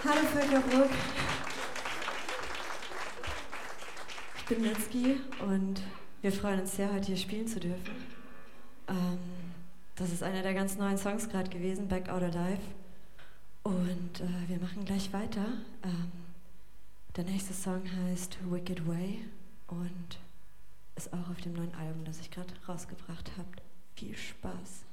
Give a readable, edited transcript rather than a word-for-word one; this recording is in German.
Hallo Völkerbruck. Ich bin Nitzki und wir freuen uns sehr, heute hier spielen zu dürfen. Das ist einer der ganz neuen Songs gerade gewesen, Back Out Alive. Und wir machen gleich weiter. Der nächste Song heißt Wicked Way und ist auch auf dem neuen Album, das ich gerade rausgebracht habe. Viel Spaß.